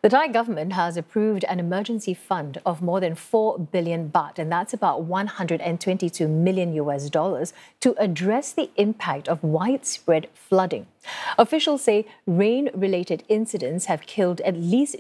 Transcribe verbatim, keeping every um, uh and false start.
The Thai government has approved an emergency fund of more than four billion baht, and that's about one hundred twenty-two million U S dollars, to address the impact of widespread flooding. Officials say rain-related incidents have killed at least